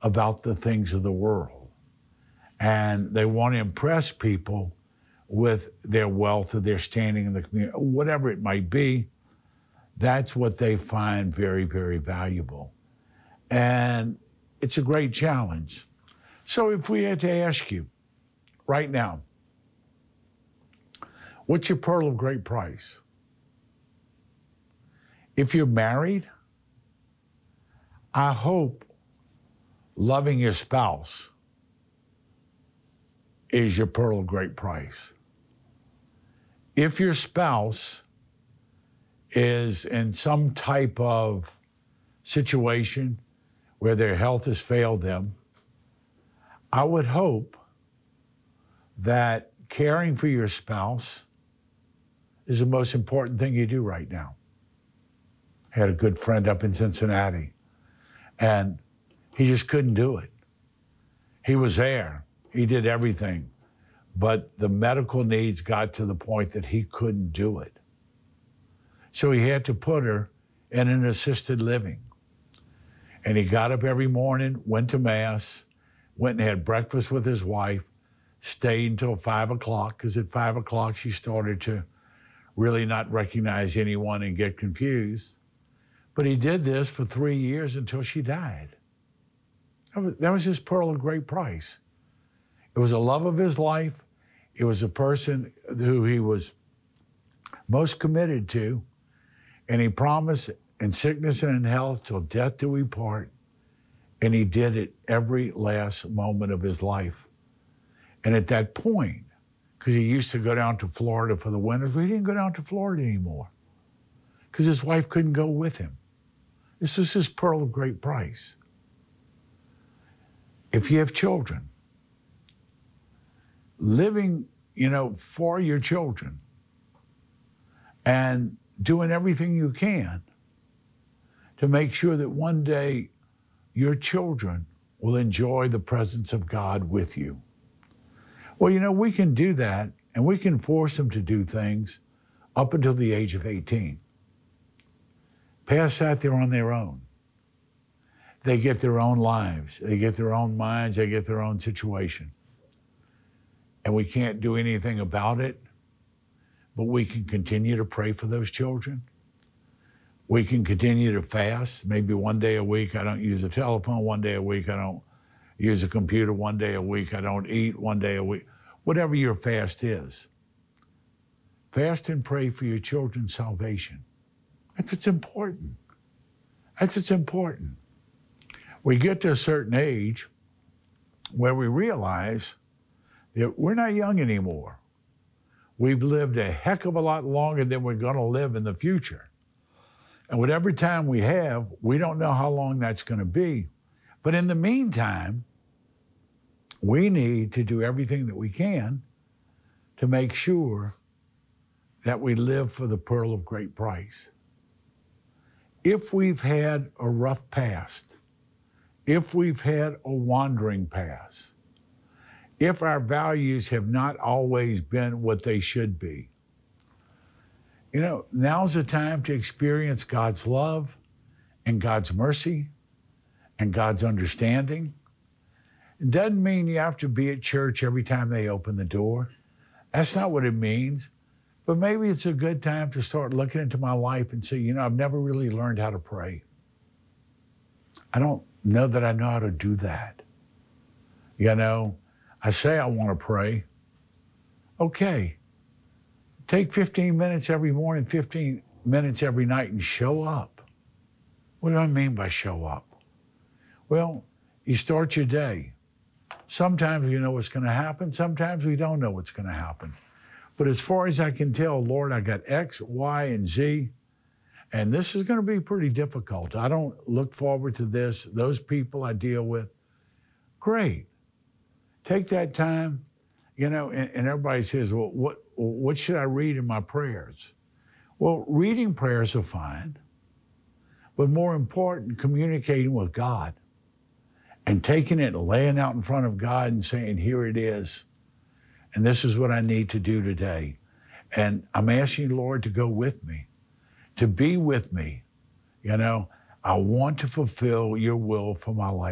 about the things of the world. And they want to impress people with their wealth or their standing in the community, whatever it might be. That's what they find very, very valuable. And it's a great challenge. So if we had to ask you right now, what's your pearl of great price? If you're married, I hope loving your spouse is your pearl of great price. If your spouse is in some type of situation where their health has failed them, I would hope that caring for your spouse is the most important thing you do right now. I had a good friend up in Cincinnati, and he just couldn't do it. He was there. He did everything. But the medical needs got to the point that he couldn't do it. So he had to put her in an assisted living. And he got up every morning, went to Mass, went and had breakfast with his wife, stayed until 5 o'clock, because at 5 o'clock she started to really not recognize anyone and get confused. But he did this for 3 years until she died. That was his pearl of great price. It was the love of his life. It was a person who he was most committed to. And he promised in sickness and in health till death do we part. And he did it every last moment of his life. And at that point, because he used to go down to Florida for the winters, he didn't go down to Florida anymore because his wife couldn't go with him. This is his pearl of great price. If you have children, living, for your children and doing everything you can to make sure that one day your children will enjoy the presence of God with you. Well, we can do that, and we can force them to do things up until the age of 18. Past that, they're on their own. They get their own lives. They get their own minds. They get their own situation. And we can't do anything about it, but we can continue to pray for those children. We can continue to fast. Maybe one day a week I don't use a telephone. One day a week I don't use a computer. One day a week I don't eat. One day a week. Whatever your fast is. Fast and pray for your children's salvation. That's what's important. That's what's important. We get to a certain age where we realize that we're not young anymore. We've lived a heck of a lot longer than we're going to live in the future. And whatever time we have, we don't know how long that's going to be. But in the meantime, we need to do everything that we can to make sure that we live for the pearl of great price. If we've had a rough past, if we've had a wandering past, if our values have not always been what they should be, now's the time to experience God's love and God's mercy and God's understanding. It doesn't mean you have to be at church every time they open the door. That's not what it means. But maybe it's a good time to start looking into my life and say, I've never really learned how to pray. I don't know that I know how to do that. I say I want to pray. Okay. Take 15 minutes every morning, 15 minutes every night, and show up. What do I mean by show up? Well, you start your day. Sometimes we know what's going to happen. Sometimes we don't know what's going to happen. But as far as I can tell, Lord, I got X, Y, and Z, and this is going to be pretty difficult. I don't look forward to this. Those people I deal with, great. Take that time, and everybody says, well, what should I read in my prayers? Well, reading prayers are fine, but more important, communicating with God and taking it and laying out in front of God and saying, here it is. And this is what I need to do today. And I'm asking you, Lord, to go with me, to be with me. I want to fulfill your will for my life.